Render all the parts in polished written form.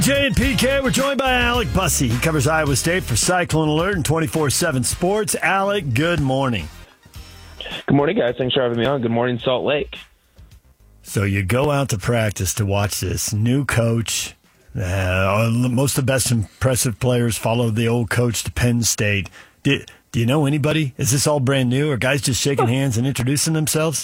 Jay and PK, we're joined by Alec Bussey. He covers Iowa State for Cyclone Alert and 24/7 Sports. Alec, good morning. Good morning, guys. Thanks for having me on. Good morning, Salt Lake. So you go out to practice to watch this new coach. Most of the best impressive players follow the old coach to Penn State. Do you know anybody? Is this all brand new? Are guys just shaking hands and introducing themselves?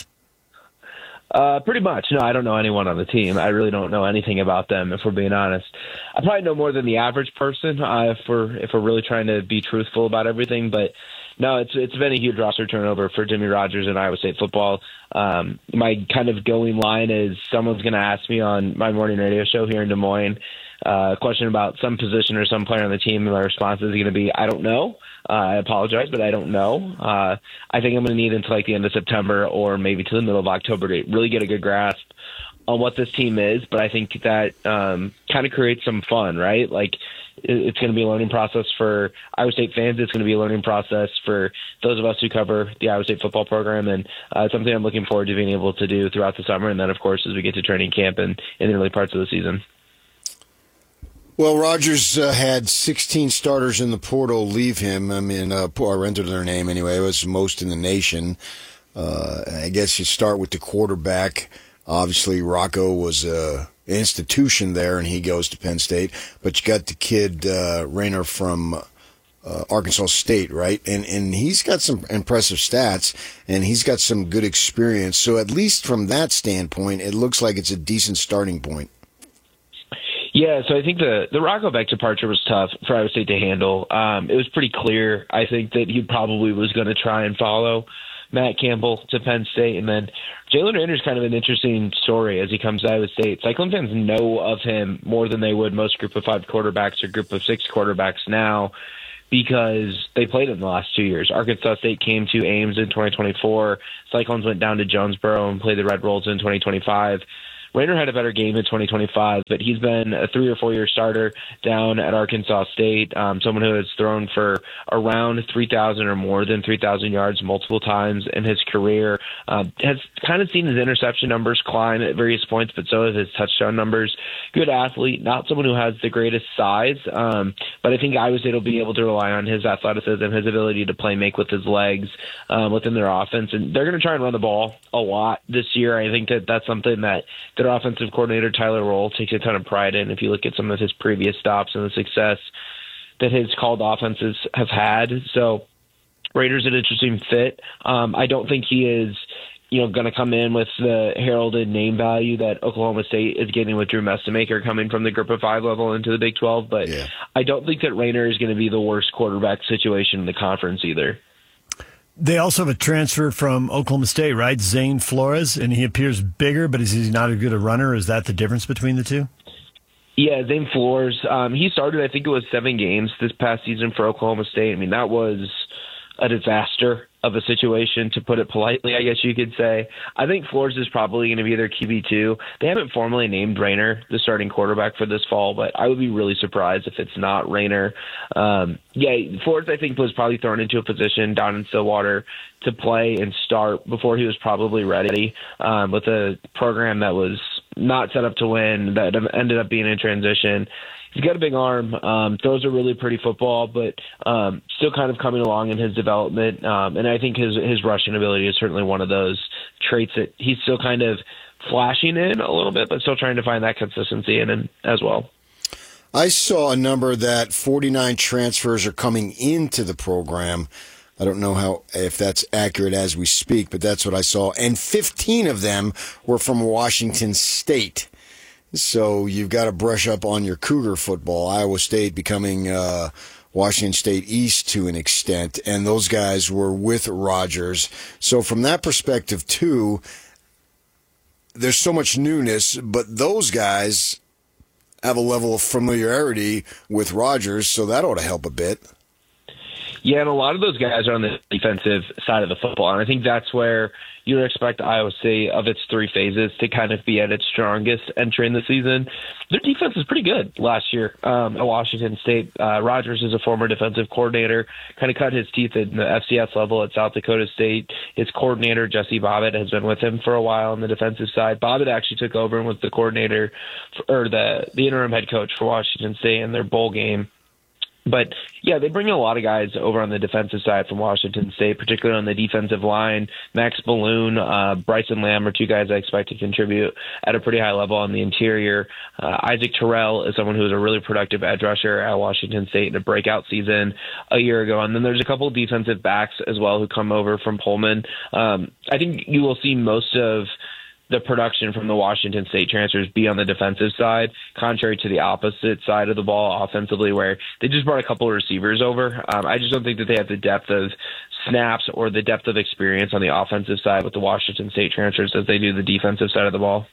Pretty much. No, I don't know anyone on the team. I really don't know anything about them, if we're being honest. I probably know more than the average person if we're really trying to be truthful about everything. But no, it's been a huge roster turnover for Jimmy Rogers and Iowa State football. My kind of going line is someone's going to ask me on my morning radio show here in Des Moines a question about some position or some player on the team, and my response is going to be, I don't know. I apologize, but I don't know. I think I'm going to need until like the end of September or maybe to the middle of October to really get a good grasp on what this team is. But I think that kind of creates some fun, right? Like it's going to be a learning process for Iowa State fans. It's going to be a learning process for those of us who cover the Iowa State football program. And it's something I'm looking forward to being able to do throughout the summer. And then, of course, as we get to training camp and in the early parts of the season. Well, Rogers had 16 starters in the portal leave him. I mean, or enter their name anyway. It was most in the nation. I guess you start with the quarterback. Obviously, Rocco was an institution there, and he goes to Penn State. But you got the kid, Rayner from Arkansas State, right? And he's got some impressive stats, and he's got some good experience. So at least from that standpoint, it looks like it's a decent starting point. Yeah, so I think the Rocco Beck departure was tough for Iowa State to handle. It was pretty clear, I think, that he probably was going to try and follow Matt Campbell to Penn State. And then Jalen Rayner's kind of an interesting story as he comes to Iowa State. Cyclone fans know of him more than they would most Group of 5 quarterbacks or Group of 6 quarterbacks now because they played him the last 2 years. Arkansas State came to Ames in 2024. Cyclones went down to Jonesboro and played the Red Wolves in 2025. Rayner had a better game in 2025, but he's been a 3 or 4 year starter down at Arkansas State, someone who has thrown for around 3,000 or more than 3,000 yards multiple times in his career, has kind of seen his interception numbers climb at various points, but so have his touchdown numbers. Good athlete, not someone who has the greatest size, but I think Iowa State will be able to rely on his athleticism, his ability to play make with his legs within their offense, and they're going to try and run the ball a lot this year. I think that's something that their offensive coordinator, Tyler Roll, takes a ton of pride in. If you look at some of his previous stops and the success that his called offenses have had. So Rayner's an interesting fit. I don't think he is, going to come in with the heralded name value that Oklahoma State is getting with Drew Mestemaker coming from the Group of 5 level into the Big 12. But yeah. I don't think that Rayner is going to be the worst quarterback situation in the conference either. They also have a transfer from Oklahoma State, right? Zane Flores, and he appears bigger, but is he not as good a runner? Is that the difference between the two? Yeah, Zane Flores. He started, I think it was 7 games this past season for Oklahoma State. I mean, that was a disaster of a situation, to put it politely, I guess you could say. I think Flores is probably going to be their QB2. They haven't formally named Rayner the starting quarterback for this fall, but I would be really surprised if it's not Rayner. Flores, I think, was probably thrown into a position down in Stillwater to play and start before he was probably ready with a program that was not set up to win, that ended up being in transition. He's got a big arm, throws a really pretty football, but still kind of coming along in his development. And I think his rushing ability is certainly one of those traits that he's still kind of flashing in a little bit, but still trying to find that consistency in him as well. I saw a number that 49 transfers are coming into the program. I don't know if that's accurate as we speak, but that's what I saw. And 15 of them were from Washington State. So you've got to brush up on your Cougar football. Iowa State becoming Washington State East to an extent, and those guys were with Rogers. So from that perspective, too, there's so much newness, but those guys have a level of familiarity with Rogers, so that ought to help a bit. Yeah, and a lot of those guys are on the defensive side of the football, and I think that's where you would expect Iowa State, of its three phases, to kind of be at its strongest entering the season. Their defense was pretty good last year at Washington State. Rogers is a former defensive coordinator, kind of cut his teeth in the FCS level at South Dakota State. His coordinator, Jesse Bobbitt, has been with him for a while on the defensive side. Bobbitt actually took over and was the coordinator, or the interim head coach for Washington State in their bowl game. But, yeah, they bring in a lot of guys over on the defensive side from Washington State, particularly on the defensive line. Max Balloon, Bryson Lamb are two guys I expect to contribute at a pretty high level on the interior. Isaac Terrell is someone who was a really productive edge rusher at Washington State in a breakout season a year ago. And then there's a couple of defensive backs as well who come over from Pullman. I think you will see most of the production from the Washington State transfers be on the defensive side, contrary to the opposite side of the ball offensively, where they just brought a couple of receivers over. I just don't think that they have the depth of snaps or the depth of experience on the offensive side with the Washington State transfers as they do the defensive side of the ball.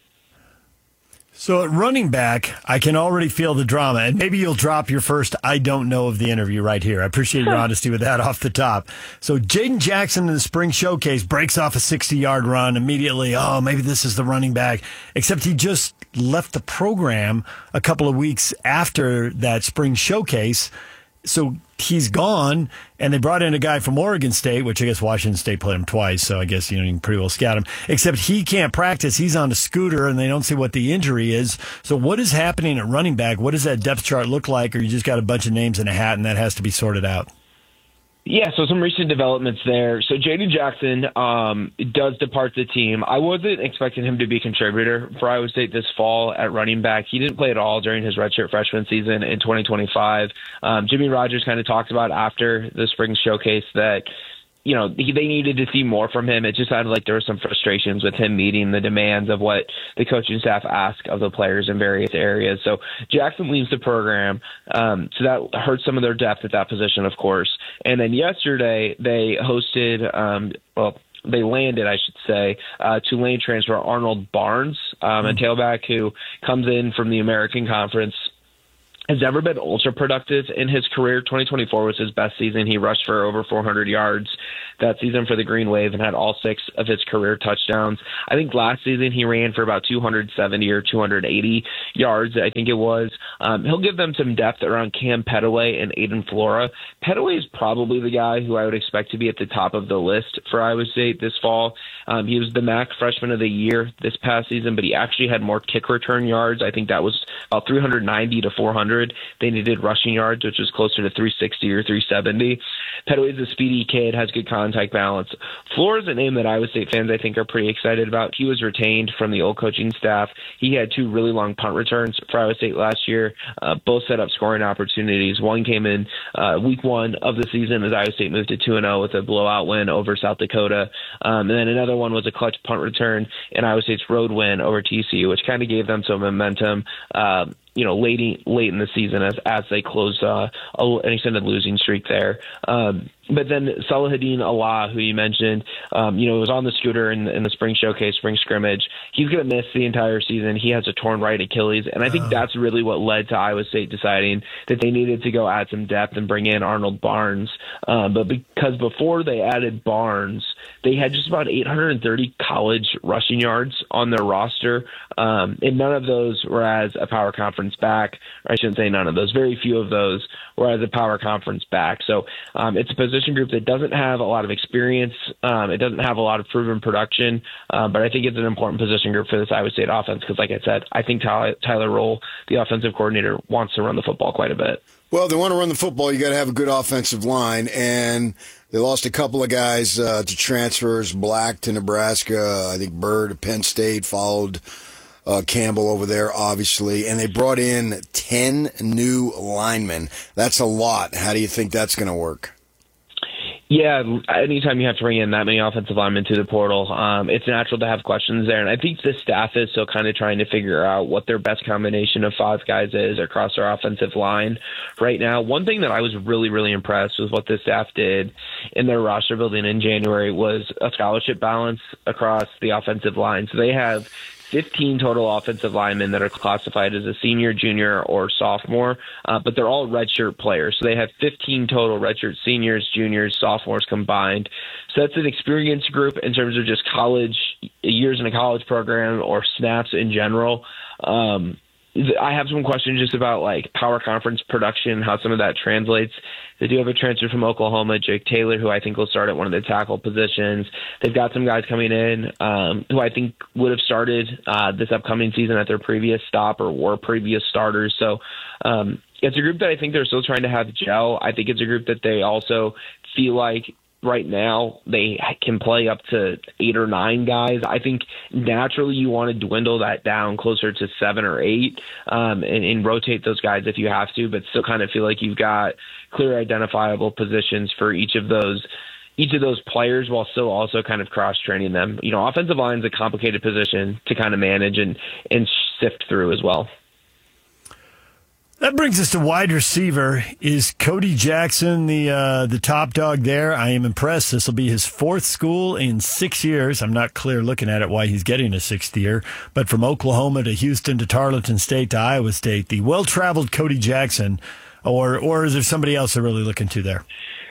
So at running back, I can already feel the drama, and maybe you'll drop your first I don't know of the interview right here. I appreciate your honesty with that off the top. So Jaden Jackson in the spring showcase breaks off a 60-yard run immediately. Oh, maybe this is the running back, except he just left the program a couple of weeks after that spring showcase. So he's gone, and they brought in a guy from Oregon State, which I guess Washington State played him twice, so I guess you can pretty well scout him. Except he can't practice. He's on a scooter, and they don't see what the injury is. So what is happening at running back? What does that depth chart look like, or you just got a bunch of names in a hat, and that has to be sorted out? Yeah, so some recent developments there. So Jaden Jackson does depart the team. I wasn't expecting him to be a contributor for Iowa State this fall at running back. He didn't play at all during his redshirt freshman season in 2025. Jimmy Rogers kind of talked about after the spring showcase that they needed to see more from him. It just sounded like there were some frustrations with him meeting the demands of what the coaching staff ask of the players in various areas. So Jackson leaves the program. So that hurts some of their depth at that position, of course. And then yesterday they hosted, they landed, I should say, Tulane transfer Arnold Barnes, a tailback who comes in from the American Conference. Has never been ultra productive in his career. 2024 was his best season. He rushed for over 400 yards that season for the Green Wave and had all 6 of his career touchdowns. I think last season he ran for about 270 or 280 yards, I think it was. He'll give them some depth around Cam Pettaway and Aiden Flora. Pettaway is probably the guy who I would expect to be at the top of the list for Iowa State this fall. He was the MAC Freshman of the Year this past season, but he actually had more kick return yards. I think that was about 390 to 400. They needed rushing yards, which was closer to 360 or 370. Pettaway's a speedy kid, has good contact balance. Flora's a name that Iowa State fans, I think, are pretty excited about. He was retained from the old coaching staff. He had 2 really long punt returns for Iowa State last year. Both set up scoring opportunities. One came in week 1 of the season as Iowa State moved to 2-0 with a blowout win over South Dakota. And then another one was a clutch punt return in Iowa State's road win over TCU, which kind of gave them some momentum. Late in the season as they closed an extended losing streak there. But then Salahadin Allah, who you mentioned, was on the scooter in the spring showcase, spring scrimmage. He's going to miss the entire season. He has a torn right Achilles, and I think that's really what led to Iowa State deciding that they needed to go add some depth and bring in Arnold Barnes. But because before they added Barnes, they had just about 830 college rushing yards on their roster, and none of those were as a power conference back. Or I shouldn't say none of those. Very few of those were as a power conference back. So it's a position group that doesn't have a lot of experience. It doesn't have a lot of proven production, but I think it's an important position group for this Iowa State offense because, like I said, I think Tyler Roll, the offensive coordinator, wants to run the football quite a bit. Well, they want to run the football. You got to have a good offensive line, and they lost a couple of guys to transfers. Black to Nebraska. I think Bird to Penn State followed Campbell over there, obviously, and they brought in 10 new linemen. That's a lot. How do you think that's going to work? Yeah, anytime you have to bring in that many offensive linemen to the portal, it's natural to have questions there. And I think the staff is still kind of trying to figure out what their best combination of 5 guys is across their offensive line right now. One thing that I was really, really impressed with what the staff did in their roster building in January was a scholarship balance across the offensive line. So they have 15 total offensive linemen that are classified as a senior, junior, or sophomore, but they're all redshirt players. So they have 15 total redshirt seniors, juniors, sophomores combined. So that's an experienced group in terms of just college years in a college program or snaps in general. I have some questions just about like power conference production, how some of that translates. They do have a transfer from Oklahoma, Jake Taylor, who I think will start at one of the tackle positions. They've got some guys coming in who I think would have started this upcoming season at their previous stop or were previous starters. So it's a group that I think they're still trying to have gel. I think it's a group that they also feel like right now they can play up to 8 or 9 guys. I think naturally you want to dwindle that down closer to 7 or 8 and rotate those guys if you have to, but still kind of feel like you've got clear identifiable positions for each of those players while still also kind of cross-training them. You know, offensive line is a complicated position to kind of manage and sift through as well. That brings us to wide receiver. Is Cody Jackson the top dog there? I am impressed. This will be his 4th school in 6 years. I'm not clear looking at it why he's getting a 6th year. But from Oklahoma to Houston to Tarleton State to Iowa State, the well-traveled Cody Jackson, or is there somebody else they're really looking to there?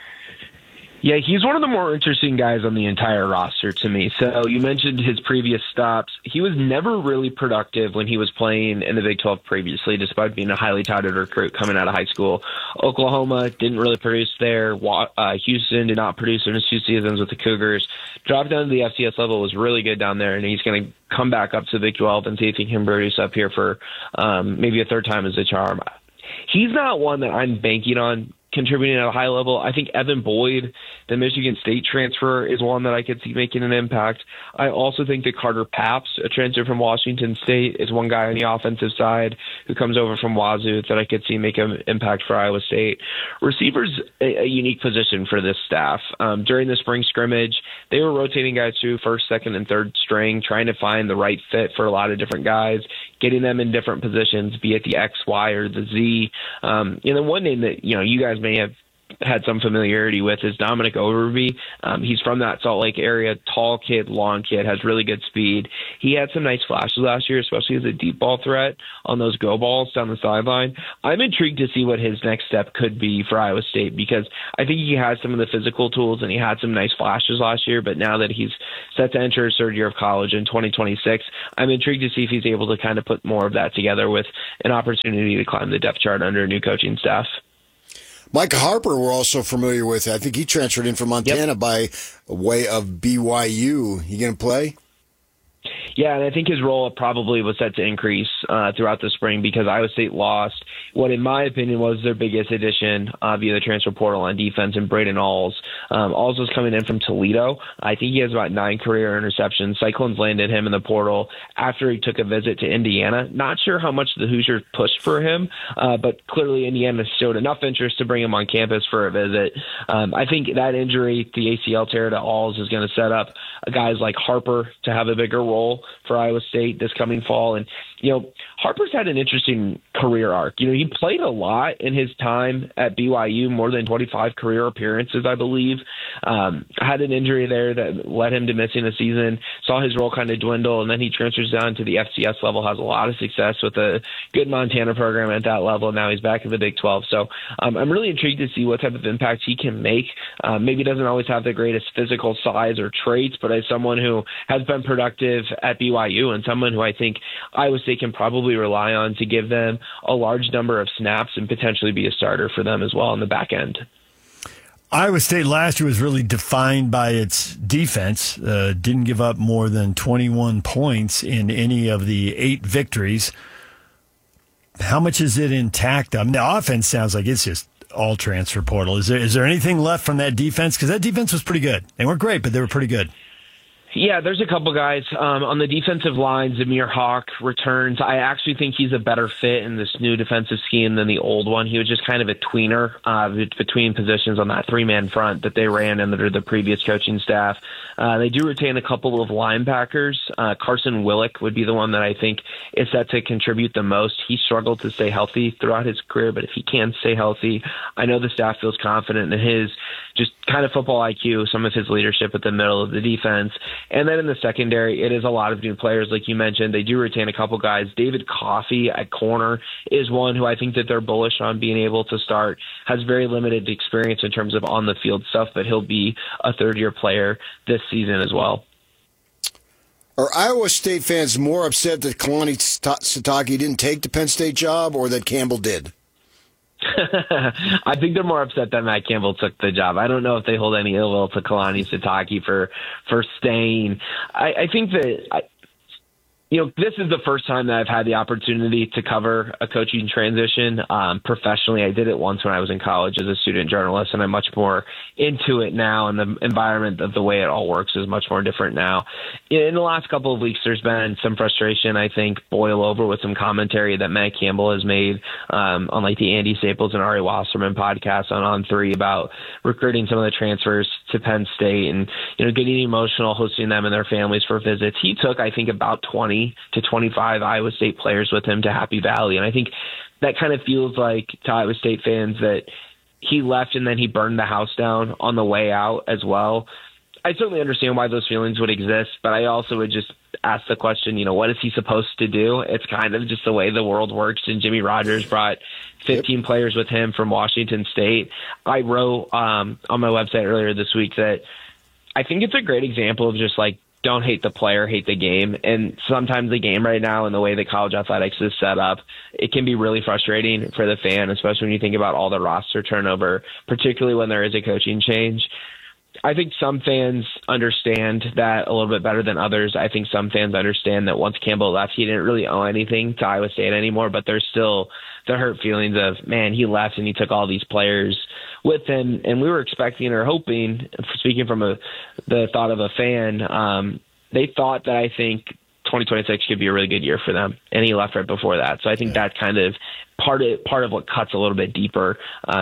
Yeah, he's one of the more interesting guys on the entire roster to me. So you mentioned his previous stops. He was never really productive when he was playing in the Big 12 previously, despite being a highly touted recruit coming out of high school. Oklahoma didn't really produce there. Houston did not produce in his 2 seasons with the Cougars. Dropped down to the FCS level, was really good down there, and he's going to come back up to the Big 12 and see if he can produce up here for maybe a 3rd time as a charm. He's not one that I'm banking on contributing at a high level. I think Evan Boyd, the Michigan State transfer, is one that I could see making an impact. I also think that Carter Paps, a transfer from Washington State, is one guy on the offensive side who comes over from Wazoo that I could see make an impact for Iowa State. Receivers, a unique position for this staff. During the spring scrimmage, they were rotating guys through 1st, 2nd, and 3rd string, trying to find the right fit for a lot of different guys, getting them in different positions, be it the X, Y, or the Z. The one name that you guys may have had some familiarity with is Dominic Overby. He's from that Salt Lake area, tall kid, long kid, has really good speed. He had some nice flashes last year, especially as a deep ball threat on those go balls down the sideline. I'm intrigued to see what his next step could be for Iowa State because I think he has some of the physical tools and he had some nice flashes last year, but now that he's set to enter his 3rd year of college in 2026, I'm intrigued to see if he's able to kind of put more of that together with an opportunity to climb the depth chart under a new coaching staff. Mike Harper, we're also familiar with. I think he transferred in from Montana by way of BYU. He going to play? Yeah, and I think his role probably was set to increase throughout the spring because Iowa State lost what, in my opinion, was their biggest addition via the transfer portal on defense, and Braden Alls. Alls was coming in from Toledo. I think he has about 9 career interceptions. Cyclones landed him in the portal after he took a visit to Indiana. Not sure how much the Hoosiers pushed for him, but clearly Indiana showed enough interest to bring him on campus for a visit. I think that injury, the ACL tear to Alls, is going to set up guys like Harper to have a bigger role for Iowa State this coming fall. And, Harper's had an interesting career arc. He played a lot in his time at BYU, more than 25 career appearances, I believe. Had an injury there that led him to missing a season, saw his role kind of dwindle, and then he transfers down to the FCS level, has a lot of success with a good Montana program at that level. Now he's back in the Big 12. So I'm really intrigued to see what type of impact he can make. Maybe doesn't always have the greatest physical size or traits, but as someone who has been productive at BYU and someone who I think Iowa State can probably rely on to give them a large number of snaps and potentially be a starter for them as well on the back end. Iowa State last year was really defined by its defense. Didn't give up more than 21 points in any of the 8 victories. How much is it intact? I mean, the offense sounds like it's just all transfer portal. Is there anything left from that defense? Because that defense was pretty good. They weren't great, but they were pretty good. Yeah, there's a couple guys on the defensive line. Zamir Hawk returns. I actually think he's a better fit in this new defensive scheme than the old one. He was just kind of a tweener between positions on that 3-man front that they ran under the previous coaching staff. They do retain a couple of linebackers. Carson Willick would be the one that I think is set to contribute the most. He struggled to stay healthy throughout his career, but if he can stay healthy, I know the staff feels confident in his just kind of football IQ, some of his leadership at the middle of the defense. And then in the secondary, it is a lot of new players, like you mentioned. They do retain a couple guys. David Coffey at corner is one who I think that they're bullish on being able to start, has very limited experience in terms of on-the-field stuff, but he'll be a third-year player this season as well. Are Iowa State fans more upset that Kalani Sitake didn't take the Penn State job or that Campbell did? I think they're more upset that Matt Campbell took the job. I don't know if they hold any ill will to Kalani Sitake for staying. I think that this is the first time that I've had the opportunity to cover a coaching transition professionally. I did it once when I was in college as a student journalist, and I'm much more into it now, and the environment of the way it all works is much more different now. In the last couple of weeks, there's been some frustration, I think, boil over with some commentary that Matt Campbell has made on like the Andy Staples and Ari Wasserman podcast on On3 about recruiting some of the transfers to Penn State and getting emotional, hosting them and their families for visits. He took, I think, about 20 to 25 Iowa State players with him to Happy Valley. And I think that kind of feels like to Iowa State fans that he left and then he burned the house down on the way out as well. I certainly understand why those feelings would exist, but I also would just ask the question, what is he supposed to do? It's kind of just the way the world works. And Jimmy Rogers brought 15 players with him from Washington State. I wrote on my website earlier this week that I think it's a great example of just like, don't hate the player, hate the game. And sometimes the game right now and the way that college athletics is set up, it can be really frustrating for the fan, especially when you think about all the roster turnover, particularly when there is a coaching change. I think some fans understand that a little bit better than others. I think some fans understand that once Campbell left, he didn't really owe anything to Iowa State anymore, but there's still the hurt feelings of, man, he left and he took all these players with him, and we were expecting or hoping, speaking from the thought of a fan, they thought that I think 2026 could be a really good year for them, and he left right before that. So I think that's kind of part of what cuts a little bit deeper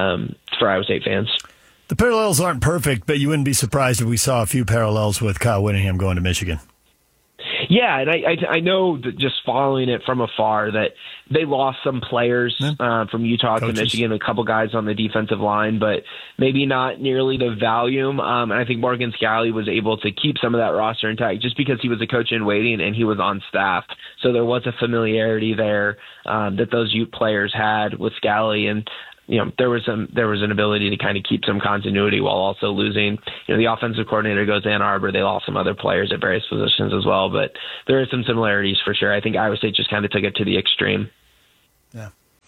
for Iowa State fans. The parallels aren't perfect, but you wouldn't be surprised if we saw a few parallels with Kyle Whittingham going to Michigan. Yeah, and I know that just following it from afar that they lost some players from Utah to Michigan, a couple guys on the defensive line, but maybe not nearly the volume. And I think Morgan Scalley was able to keep some of that roster intact just because he was a coach in waiting and he was on staff. So there was a familiarity there that those Ute players had with Scalley, and there was an ability to kind of keep some continuity while also losing. The offensive coordinator goes to Ann Arbor. They lost some other players at various positions as well, but there are some similarities for sure. I think Iowa State just kind of took it to the extreme. Yeah.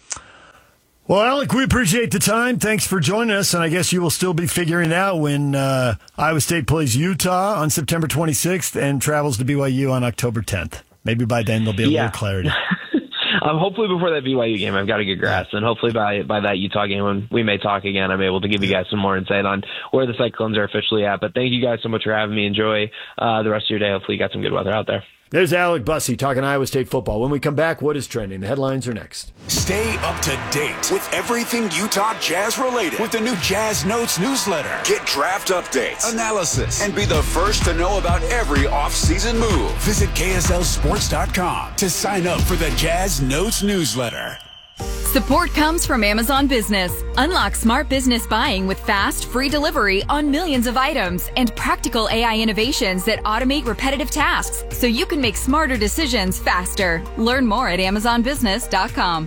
Well, Alec, we appreciate the time. Thanks for joining us, and I guess you will still be figuring out when Iowa State plays Utah on September 26th and travels to BYU on October 10th. Maybe by then there'll be a little clarity. Hopefully before that BYU game, I've got a good grasp, and hopefully by that Utah game when we may talk again, I'm able to give you guys some more insight on where the Cyclones are officially at. But thank you guys so much for having me. Enjoy the rest of your day. Hopefully you got some good weather out there. There's Alec Bussey talking Iowa State football. When we come back, what is trending? The headlines are next. Stay up to date with everything Utah Jazz related with the new Jazz Notes newsletter. Get draft updates, analysis, and be the first to know about every offseason move. Visit KSLSports.com to sign up for the Jazz Notes newsletter. Support comes from Amazon Business. Unlock smart business buying with fast, free delivery on millions of items and practical AI innovations that automate repetitive tasks so you can make smarter decisions faster. Learn more at AmazonBusiness.com.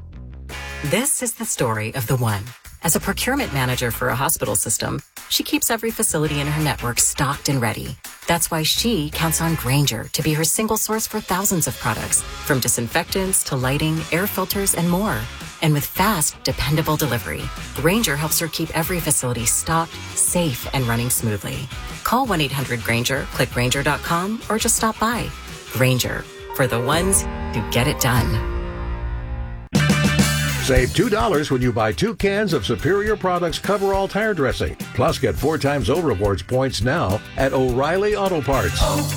This is the story of the one. As a procurement manager for a hospital system, she keeps every facility in her network stocked and ready. That's why she counts on Grainger to be her single source for thousands of products, from disinfectants to lighting, air filters, and more. And with fast, dependable delivery, Grainger helps her keep every facility stocked, safe, and running smoothly. Call 1-800-GRAINGER, click Grainger.com, or just stop by. Grainger, for the ones who get it done. Save $2 when you buy 2 cans of Superior Products Coverall tire dressing. Plus, get 4 times O Rewards points now at O'Reilly Auto Parts.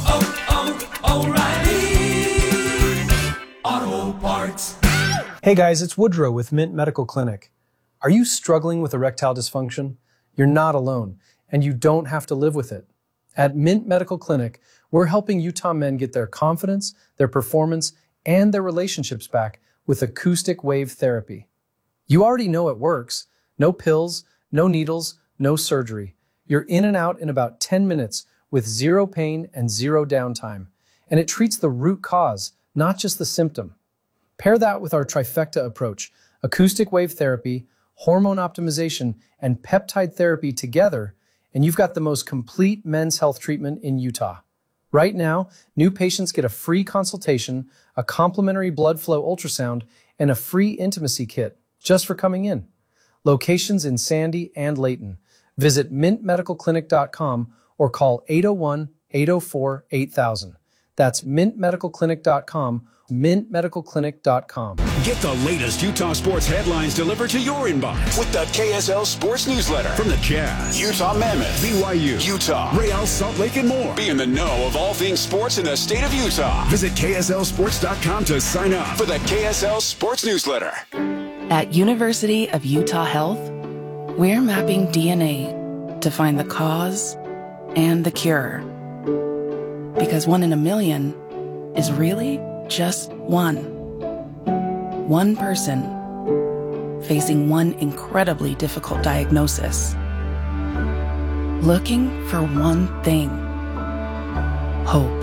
O'Reilly Auto Parts. Hey guys, it's Woodrow with Mint Medical Clinic. Are you struggling with erectile dysfunction? You're not alone, and you don't have to live with it. At Mint Medical Clinic, we're helping Utah men get their confidence, their performance, and their relationships back with acoustic wave therapy. You already know it works. No pills, no needles, no surgery. You're in and out in about 10 minutes with zero pain and zero downtime. And it treats the root cause, not just the symptom. Pair that with our trifecta approach, acoustic wave therapy, hormone optimization, and peptide therapy together, and you've got the most complete men's health treatment in Utah. Right now, new patients get a free consultation, a complimentary blood flow ultrasound, and a free intimacy kit just for coming in. Locations in Sandy and Layton. Visit mintmedicalclinic.com or call 801-804-8000. That's mintmedicalclinic.com, mintmedicalclinic.com. Get the latest Utah sports headlines delivered to your inbox with the KSL Sports Newsletter from the Jazz, Utah Mammoth, BYU, Utah, Real Salt Lake, and more. Be in the know of all things sports in the state of Utah. Visit KSLSports.com to sign up for the KSL Sports Newsletter. At University of Utah Health, we're mapping DNA to find the cause and the cure. Because 1 in a million is really just one. One person facing one incredibly difficult diagnosis. Looking for one thing. Hope.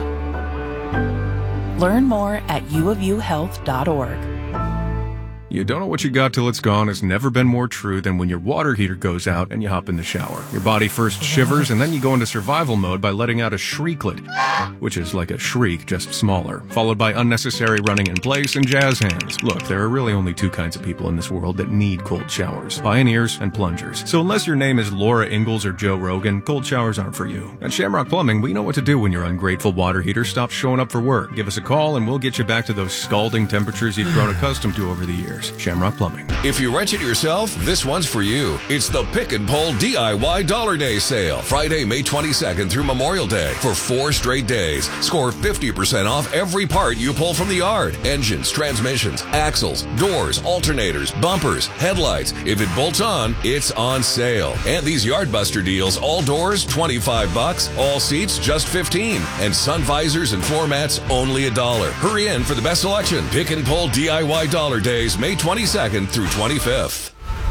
Learn more at uofuhealth.org. You don't know what you got till it's gone has never been more true than when your water heater goes out and you hop in the shower. Your body first shivers and then you go into survival mode by letting out a shrieklet, which is like a shriek, just smaller, followed by unnecessary running in place and jazz hands. Look, there are really only two kinds of people in this world that need cold showers: pioneers and plungers. So unless your name is Laura Ingalls or Joe Rogan, cold showers aren't for you. At Shamrock Plumbing, we know what to do when your ungrateful water heater stops showing up for work. Give us a call and we'll get you back to those scalding temperatures you've grown accustomed to over the years. Shamrock Plumbing. If you rent it yourself, this one's for you. It's the Pick and Pull DIY Dollar Day sale. Friday, May 22nd through Memorial Day for 4 straight days. Score 50% off every part you pull from the yard. Engines, transmissions, axles, doors, alternators, bumpers, headlights. If it bolts on, it's on sale. And these Yard Buster deals: all doors, $25. All seats, just $15. And sun visors and floor mats, only $1. Hurry in for the best selection. Pick and Pull DIY Dollar Days, May 22nd through 25th.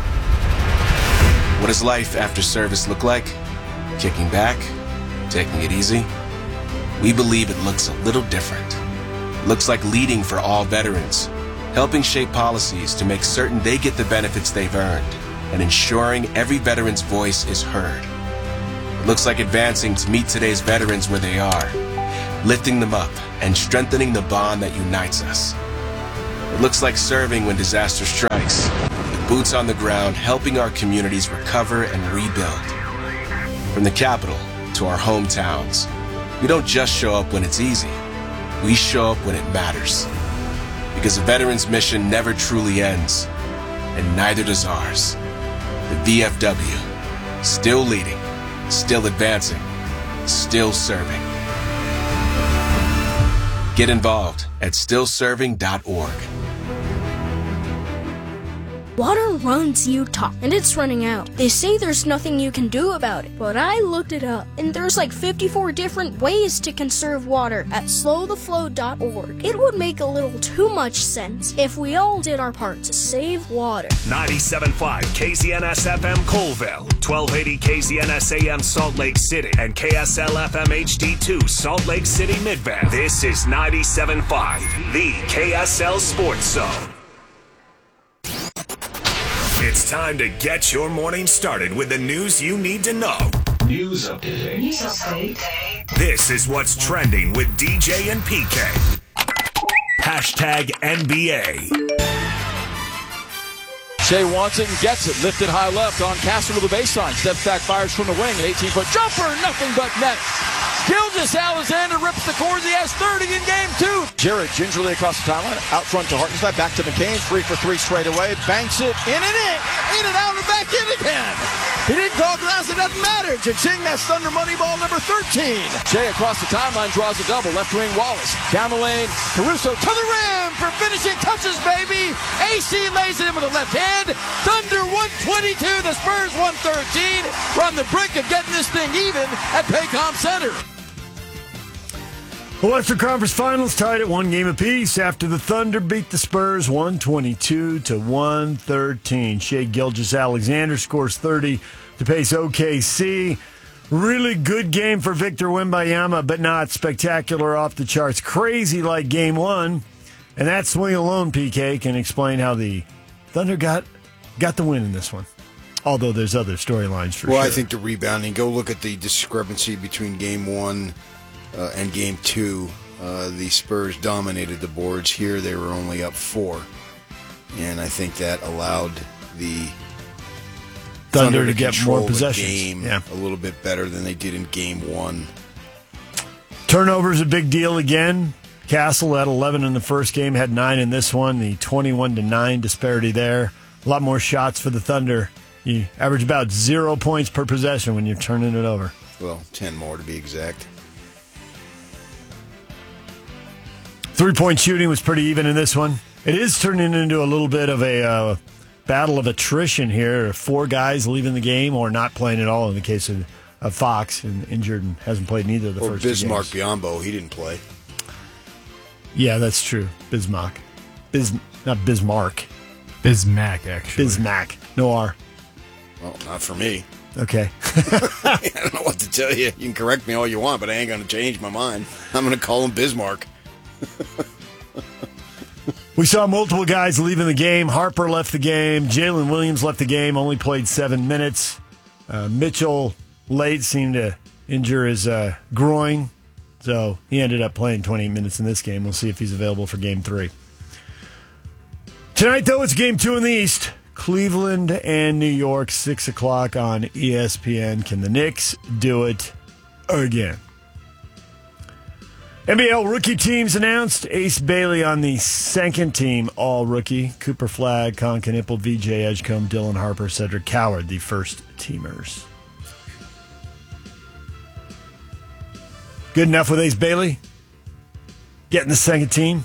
What does life after service look like? Kicking back? Taking it easy? We believe it looks a little different. It looks like leading for all veterans, helping shape policies to make certain they get the benefits they've earned, and ensuring every veteran's voice is heard. It looks like advancing to meet today's veterans where they are, lifting them up and strengthening the bond that unites us. It looks like serving when disaster strikes, with boots on the ground, helping our communities recover and rebuild. From the capital to our hometowns, we don't just show up when it's easy. We show up when it matters. Because a veteran's mission never truly ends, and neither does ours. The VFW, still leading, still advancing, still serving. Get involved at stillserving.org. Water runs Utah, and it's running out. They say there's nothing you can do about it, but I looked it up, and there's like 54 different ways to conserve water at slowtheflow.org. It would make a little too much sense if we all did our part to save water. 97.5 KZNS FM Colville, 1280 KZNS AM Salt Lake City, and KSL FM HD2 Salt Lake City Midvale. This is 97.5, the KSL Sports Zone. It's time to get your morning started with the news you need to know. News update. News update. This is what's trending with DJ and PK. Hashtag NBA. Shea Watson gets it. Lifted high left on Castro to the baseline. Steps back, fires from the wing. An 18-foot jumper. Nothing but net. Gilgeous-Alexander rips the cords. He has 30 in game 2. Jarrett gingerly across the timeline. Out front to Hartenstein. Back to McCain. 3 for 3 straight away. Banks it. In and in. In and out and back in again. He didn't call glass. It doesn't matter. Cha-ching. That's Thunder money ball number 13. Shea across the timeline draws a double. Left wing Wallace. Down the lane. Caruso to the rim for finishing touches, baby. AC lays it in with the left hand. Thunder 122. The Spurs 113. We're on the brink of getting this thing even at Paycom Center. The Western Conference Finals tied at 1 game apiece after the Thunder beat the Spurs 122-113. Shea Gilgeous-Alexander scores 30 to pace OKC. Really good game for Victor Wembanyama, but not spectacular, off the charts. Crazy like game one. And that swing alone, PK, can explain how the Thunder got the win in this one. Although there's other storylines for sure. Well, I think the rebounding, go look at the discrepancy between game one and game two. The Spurs dominated the boards. Here they were only up 4. And I think that allowed the Thunder to get more possessions. Game a little bit better than they did in game one. Turnovers a big deal again. Castle had 11 in the first game, had 9 in this one. The 21-9 disparity there. A lot more shots for the Thunder. You average about 0 points per possession when you're turning it over. Well, 10 more to be exact. 3-point shooting was pretty even in this one. It is turning into a little bit of a battle of attrition here. 4 guys leaving the game or not playing at all in the case of Fox, and injured and hasn't played neither of the first 2 games. Bismarck Biyombo, he didn't play. Yeah, that's true. Bismarck. Not Bismarck. Bismack, actually. Bismack. No R. Well, not for me. Okay. I don't know what to tell you. You can correct me all you want, but I ain't going to change my mind. I'm going to call him Bismarck. We saw multiple guys leaving the game. Harper left the game. Jalen Williams left the game, only played 7 minutes. Mitchell late seemed to injure his groin, so he ended up playing 28 minutes in this game. We'll see if he's available for game 3. Tonight, though, it's game 2 in the East. Cleveland and New York, 6 o'clock on ESPN. Can the Knicks do it again? NBL rookie teams announced. Ace Bailey on the second team, all rookie. Cooper Flagg, Con Knipple, VJ Edgecombe, Dylan Harper, Cedric Coward, the first teamers. Good enough with Ace Bailey? Getting the second team?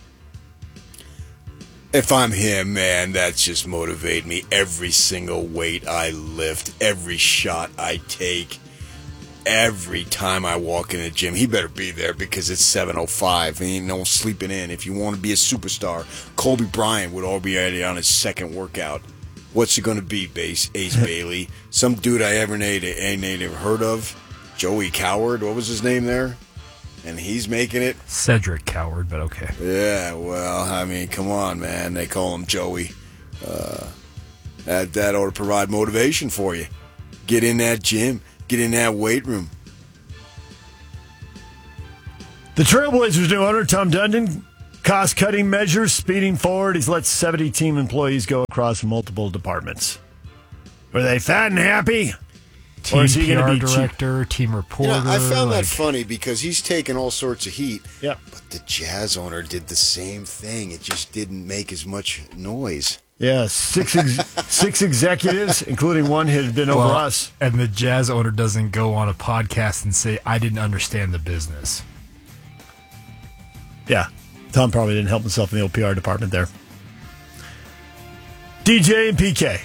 If I'm him, man, that's just motivate me. Every single weight I lift, every shot I take, every time I walk in the gym, he better be there because it's 7:05. Ain't no sleeping in. If you want to be a superstar, Kobe Bryant would already on his second workout. What's it going to be, Ace Bailey? Some dude I ain't ever heard of? Joey Coward? What was his name there? And he's making it? Cedric Coward, but okay. Yeah, well, I mean, come on, man. They call him Joey. That ought to provide motivation for you. Get in that gym. Get in that weight room. The Trailblazers new owner, Tom Dundon, cost-cutting measures, speeding forward. He's let 70 team employees go across multiple departments. Were they fat and happy? Team PR director, team reporter. You know, I found that funny because he's taken all sorts of heat. Yep. But the Jazz owner did the same thing. It just didn't make as much noise. Yeah, six executives, including one who had been over us. And the Jazz owner doesn't go on a podcast and say, I didn't understand the business. Yeah, Tom probably didn't help himself in the old PR department there. DJ and PK.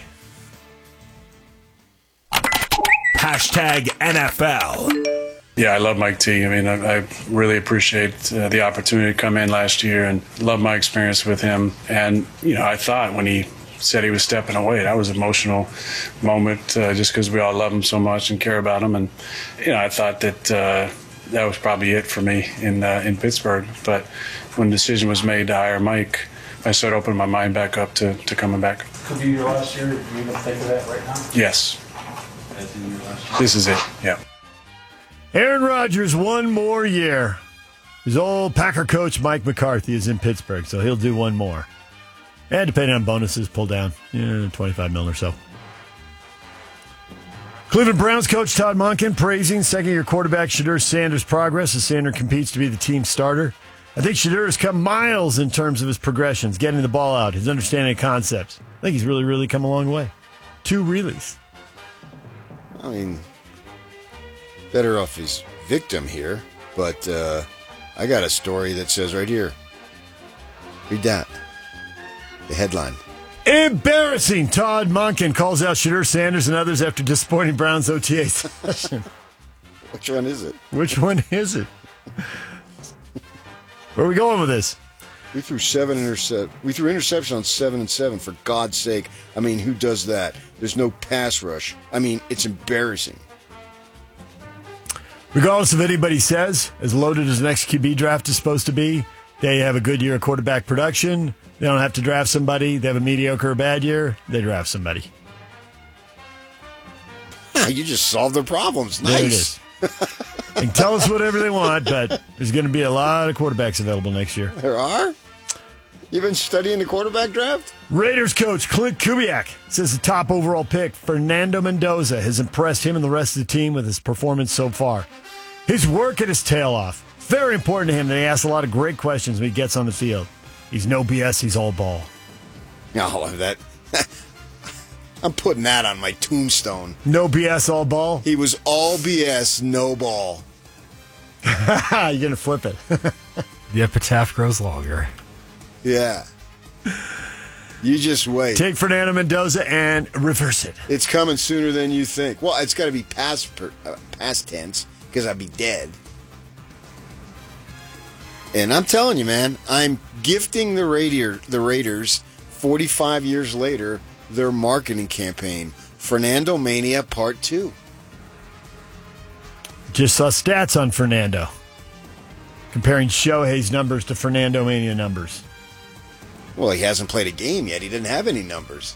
Hashtag NFL. Yeah, I love Mike T. I mean, I really appreciate the opportunity to come in last year and love my experience with him. And, you know, I thought when he said he was stepping away, that was an emotional moment just because we all love him so much and care about him. And, you know, I thought that that was probably it for me in Pittsburgh. But when the decision was made to hire Mike, I started opening my mind back up to coming back. Could be your last year. Do you even think of that right now? Yes. This is it, yeah. Aaron Rodgers, one more year. His old Packer coach, Mike McCarthy, is in Pittsburgh, so he'll do one more. And depending on bonuses, pull down $25 million or so. Cleveland Browns coach Todd Monken praising second-year quarterback Shedeur Sanders' progress as Sanders competes to be the team starter. I think Shedeur has come miles in terms of his progressions, getting the ball out, his understanding of concepts. I think he's really, really come a long way. 2 reallys. I mean, better off his victim here, but I got a story that says right here. Read that. The headline. Embarrassing. Todd Monken calls out Shedeur Sanders and others after disappointing Browns OTA session. Which one is it? Which one is it? Where are we going with this? We threw interception on 7 and 7, for God's sake. I mean, who does that? There's no pass rush. I mean, it's embarrassing. Regardless of what anybody says, as loaded as the next QB draft is supposed to be, they have a good year of quarterback production. They don't have to draft somebody. They have a mediocre or bad year. They draft somebody. You just solved their problems. There it Nice. is. They can tell us whatever they want, but there's going to be a lot of quarterbacks available next year. There are? You've been studying the quarterback draft? Raiders coach Clint Kubiak says the top overall pick, Fernando Mendoza, has impressed him and the rest of the team with his performance so far. He's working his tail off. Very important to him that he asks a lot of great questions when he gets on the field. He's no BS, he's all ball. No, that. I'm putting that on my tombstone. No BS, all ball? He was all BS, no ball. You're going to flip it. The epitaph grows longer. Yeah. You just wait. Take Fernando Mendoza and reverse it. It's coming sooner than you think. Well, it's got to be past tense because I'd be dead. And I'm telling you, man, I'm gifting the Raiders 45 years later their marketing campaign, Fernando Mania Part 2. Just saw stats on Fernando, comparing Shohei's numbers to Fernando Mania numbers. Well, he hasn't played a game yet. He didn't have any numbers.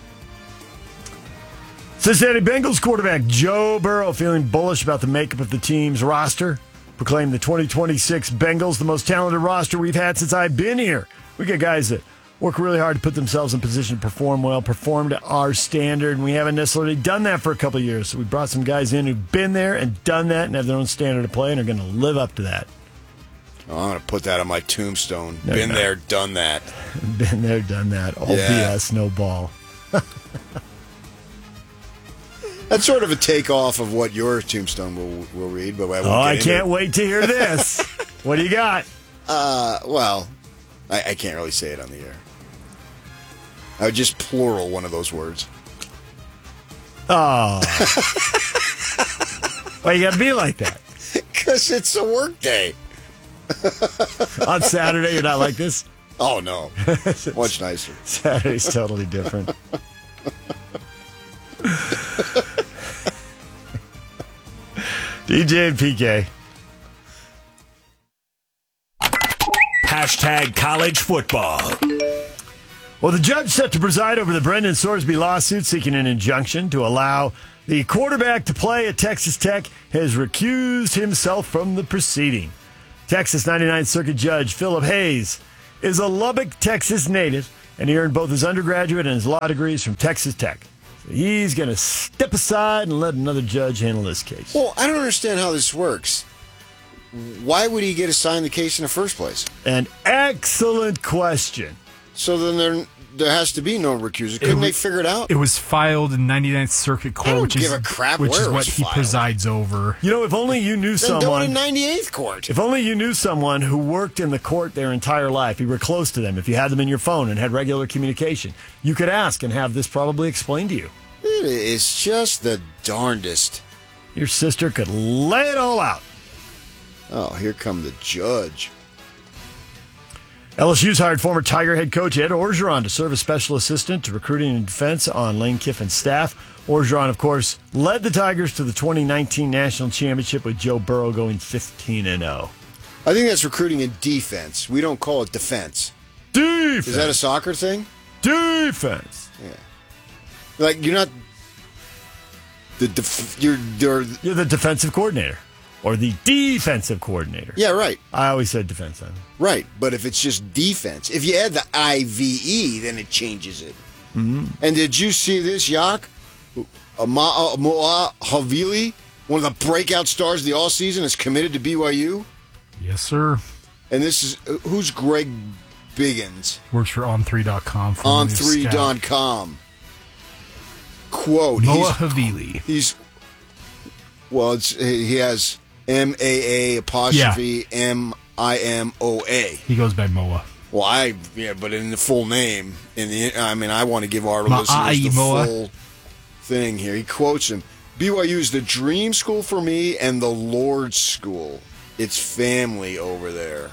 Cincinnati Bengals quarterback Joe Burrow feeling bullish about the makeup of the team's roster. Proclaimed the 2026 Bengals the most talented roster we've had since I've been here. We got guys that work really hard to put themselves in position to perform well, perform to our standard, and we haven't necessarily done that for a couple of years. So we brought some guys in who've been there and done that and have their own standard of play and are going to live up to that. Oh, I'm going to put that on my tombstone. No, been no. there, done that. Been there, done that. All Yeah. BS, no ball. That's sort of a takeoff of what your tombstone will read. But I can't wait to hear this. What do you got? Well, I can't really say it on the air. I would just plural one of those words. Oh. Why you got to be like that? Because it's a work day. On Saturday, you're not like this? Oh, no. Much nicer. Saturday's totally different. DJ and PK. Hashtag college football. Well, the judge set to preside over the Brendan Sorsby lawsuit seeking an injunction to allow the quarterback to play at Texas Tech has recused himself from the proceeding. Texas 99th Circuit Judge Philip Hayes is a Lubbock, Texas native, and he earned both his undergraduate and his law degrees from Texas Tech. So he's going to step aside and let another judge handle this case. Well, I don't understand how this works. Why would he get assigned the case in the first place? An excellent question. So then there has to be no recusal. Couldn't they figure it out? It was filed in 99th Circuit Court, I don't which give is a crap which where is it what was he filed. presides over. You know, if only you knew Then do someone. it in 98th Court. If only you knew someone who worked in the court their entire life, you were close to them, if you had them in your phone and had regular communication, you could ask and have this probably explained to you. It is just the darndest. Your sister could lay it all out. Oh, here come the judge. LSU's hired former Tiger head coach Ed Orgeron to serve as special assistant to recruiting and defense on Lane Kiffin's staff. Orgeron, of course, led the Tigers to the 2019 National Championship with Joe Burrow going 15-0. I think that's recruiting and defense. We don't call it defense. Defense. Is that a soccer thing? Defense. Yeah. Like, you're not... You're the defensive coordinator. Or the defensive coordinator. Yeah, right. I always said defense then. Right, but if it's just defense, if you add the IVE, then it changes it. Mm-hmm. And did you see this, Yak? Moa Havili, one of the breakout stars of the all-season, is committed to BYU? Yes, sir. And this is... who's Greg Biggins? Works for On3.com. On3.com. Quote. Moa Havili. He has MAA apostrophe MIMOA. He goes by Moa. Well, but in the full name, I want to give our listeners the full thing here. He quotes him: BYU is the dream school for me and the Lord's school. It's family over there.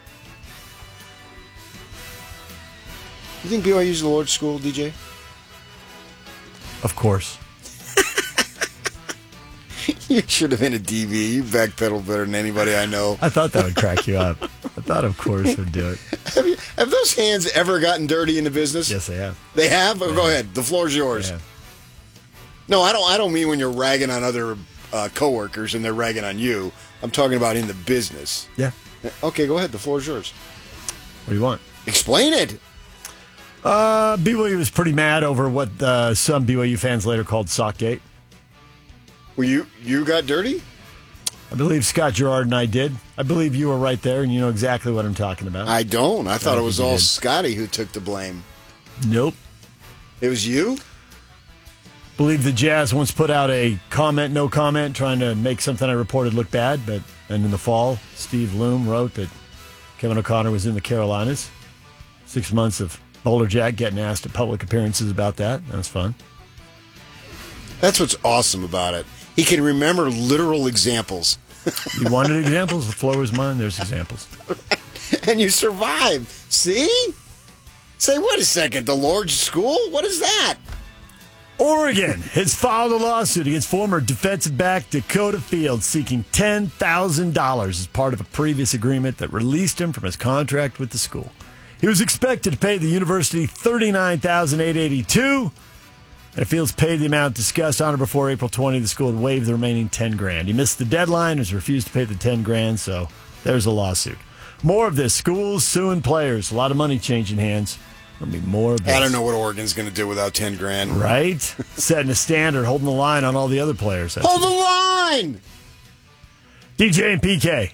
You think BYU is the Lord's school, DJ? Of course. You should have been a DB. You backpedal better than anybody I know. I thought that would crack you up. I thought, of course, would do it. Have those hands ever gotten dirty in the business? Yes, they have. They have? Oh, go ahead. The floor's yours. No, I don't mean when you're ragging on other coworkers and they're ragging on you. I'm talking about in the business. Yeah. Okay, go ahead. The floor's yours. What do you want? Explain it. BYU was pretty mad over what some BYU fans later called Sockgate. Well, you got dirty? I believe Scott Gerard and I did. I believe you were right there, and you know exactly what I'm talking about. I don't. I thought it was all Scotty who took the blame. Nope. It was you? Believe the Jazz once put out a comment, no comment, trying to make something I reported look bad. And in the fall, Steve Loom wrote that Kevin O'Connor was in the Carolinas. 6 months of Boulder Jack getting asked at public appearances about that. That was fun. That's what's awesome about it. He can remember literal examples. You wanted examples? The floor was mine. There's examples. And you survived. See? Say, wait a second, the Lord's School? What is that? Oregon has filed a lawsuit against former defensive back Dakota Fields seeking $10,000 as part of a previous agreement that released him from his contract with the school. He was expected to pay the university $39,882. And Fields paid the amount discussed on or before April 20. The school would waive the remaining $10,000. He missed the deadline, has refused to pay the $10,000, so there's a lawsuit. More of this. Schools suing players. A lot of money changing hands. There'll be more of this. I don't know what Oregon's going to do without $10,000. Right? Setting a standard, holding the line on all the other players. Hold the line! DJ and PK.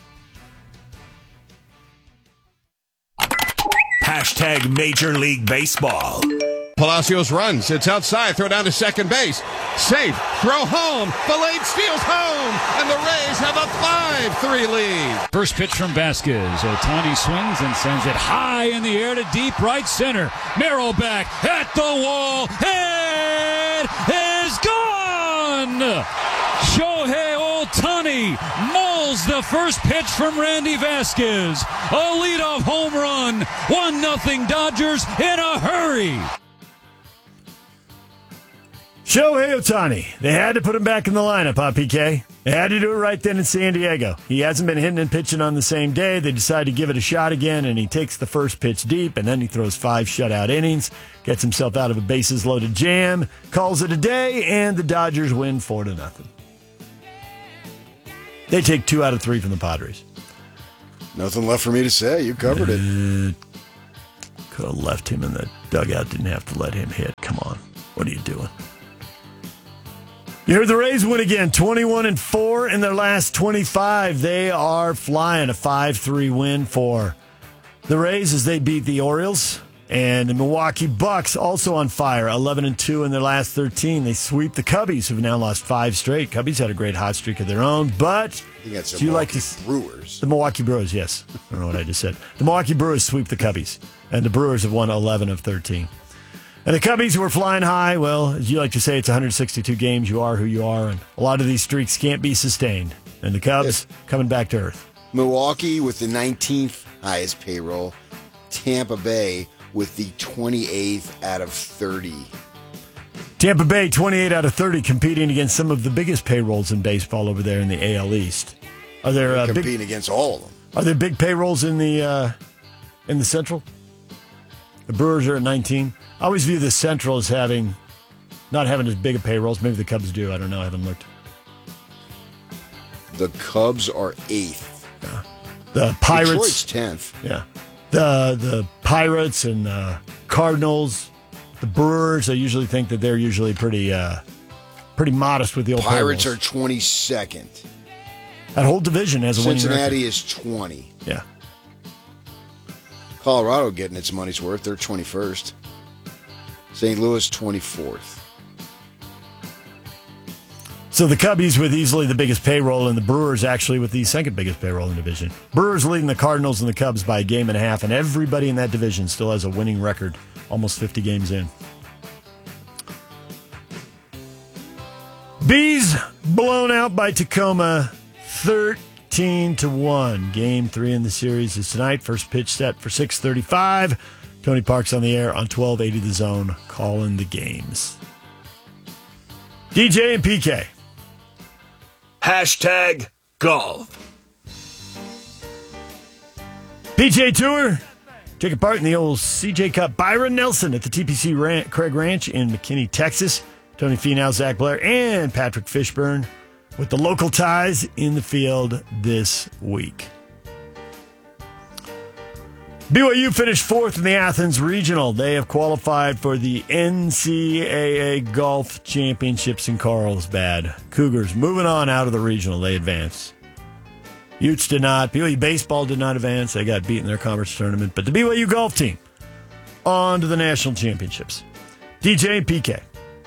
Hashtag Major League Baseball. Palacios runs. It's outside. Throw down to second base. Safe. Throw home. Valade steals home. And the Rays have a 5-3 lead. First pitch from Vasquez. Ohtani swings and sends it high in the air to deep right center. Merrill back at the wall. It is gone! Shohei Ohtani mauls the first pitch from Randy Vasquez. A leadoff home run. 1-0 Dodgers in a hurry. Shohei Ohtani. They had to put him back in the lineup, huh, PK? They had to do it right then in San Diego. He hasn't been hitting and pitching on the same day. They decide to give it a shot again, and he takes the first pitch deep, and then he throws 5 shutout innings, gets himself out of a bases-loaded jam, calls it a day, and the Dodgers win 4-0. They take 2 out of 3 from the Padres. Nothing left for me to say. You covered it. Could have left him in the dugout. Didn't have to let him hit. Come on. What are you doing? You heard the Rays win again, 21-4 in their last 25. They are flying, a 5-3 win for the Rays as they beat the Orioles. And the Milwaukee Bucks also on fire, 11-2 in their last 13. They sweep the Cubbies, who've now lost 5 straight. Cubbies had a great hot streak of their own, but do you like to Brewers? The Milwaukee Brewers, yes. I don't know what I just said. The Milwaukee Brewers sweep the Cubbies, and the Brewers have won 11 of 13. And the Cubbies, who are flying high, well, as you like to say, it's 162 games. You are who you are, and a lot of these streaks can't be sustained. And the Cubs coming back to earth. Milwaukee with the 19th highest payroll. Tampa Bay with the 28th out of 30. Tampa Bay, 28 out of 30, competing against some of the biggest payrolls in baseball over there in the AL East. Are there competing against all of them? Are there big payrolls in the Central? The Brewers are at 19. I always view the Central as not having as big a payrolls. Maybe the Cubs do. I don't know. I haven't looked. The Cubs are 8th. Yeah. The Pirates. Detroit's 10th. Yeah. The Pirates and the Cardinals, the Brewers, I usually think that they're usually pretty modest with the old Pirates payrolls. are 22nd. That whole division has a winning record. Cincinnati is 20. Yeah. Colorado getting its money's worth. They're 21st. St. Louis, 24th. So the Cubbies with easily the biggest payroll, and the Brewers actually with the second biggest payroll in the division. Brewers leading the Cardinals and the Cubs by a game and a half, and everybody in that division still has a winning record, almost 50 games in. Bees blown out by Tacoma, 13-1. Game 3 in the series is tonight. First pitch set for 6:35. Tony Park's on the air on 1280 The Zone, calling the games. DJ and PK. #golf. PGA Tour, taking part in the old CJ Cup. Byron Nelson at the TPC Craig Ranch in McKinney, Texas. Tony Finau, Zach Blair, and Patrick Fishburne with the local ties in the field this week. BYU finished fourth in the Athens Regional. They have qualified for the NCAA Golf Championships in Carlsbad. Cougars moving on out of the regional. They advance. Utes did not. BYU baseball did not advance. They got beat in their conference tournament. But the BYU golf team on to the national championships. DJ and PK.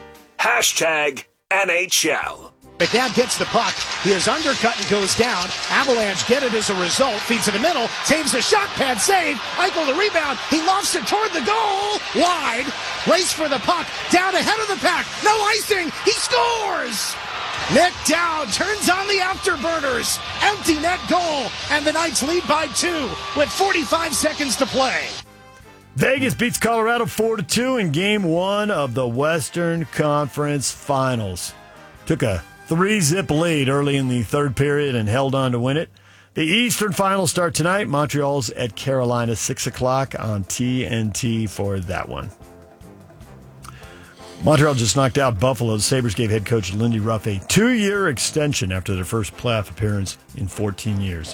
#NHL. McNabb gets the puck. He is undercut and goes down. Avalanche get it as a result. Feeds in the middle. Saves the shot pad save. Eichel the rebound. He lofts it toward the goal. Wide. Race for the puck. Down ahead of the pack. No icing. He scores. Nick Dowd turns on the afterburners. Empty net goal. And the Knights lead by 2 with 45 seconds to play. Vegas beats Colorado 4-2 in Game 1 of the Western Conference Finals. Took a 3-zip lead early in the third period and held on to win it. The Eastern Finals start tonight. Montreal's at Carolina, 6 o'clock on TNT for that one. Montreal just knocked out Buffalo. The Sabres gave head coach Lindy Ruff a 2-year extension after their first playoff appearance in 14 years.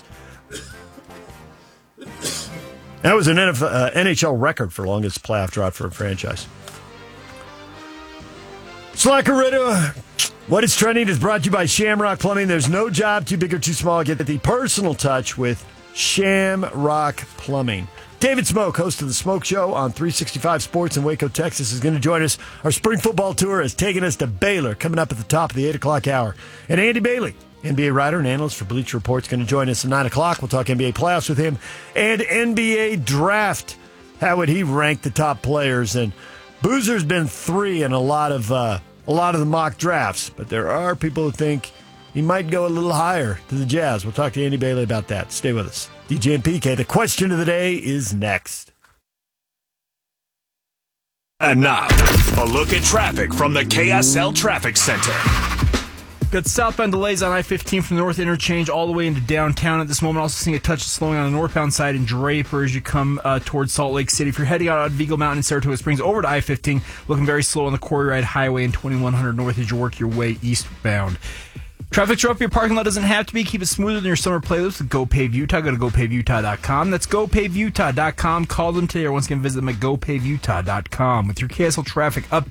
That was an NHL record for longest playoff drought for a franchise. Slacker Radio, what is trending is brought to you by Shamrock Plumbing. There's no job too big or too small. Get the personal touch with Shamrock Plumbing. David Smoke, host of The Smoke Show on 365 Sports in Waco, Texas, is going to join us. Our spring football tour has taken us to Baylor, coming up at the top of the 8 o'clock hour. And Andy Bailey, NBA writer and analyst for Bleacher Report, is going to join us at 9 o'clock. We'll talk NBA playoffs with him and NBA draft. How would he rank the top players? And Boozer's been 3 in a lot of the mock drafts, but there are people who think he might go a little higher to the Jazz. We'll talk to Andy Bailey about that. Stay with us. DJ and PK, the question of the day is next. And now, a look at traffic from the KSL Traffic Center. Got southbound delays on I-15 from the north interchange all the way into downtown at this moment. Also seeing a touch of slowing on the northbound side in Draper as you come towards Salt Lake City. If you're heading out on Vigo Mountain and Saratoga Springs over to I-15, looking very slow on the Quarry Ride Highway and 2100 north as you work your way eastbound. Traffic's rough. Your parking lot doesn't have to be. Keep it smoother than your summer playlist with GoPave Utah. Go to GoPaveUtah.com. That's GoPaveUtah.com. Call them today or once again visit them at GoPaveUtah.com. With your KSL traffic update.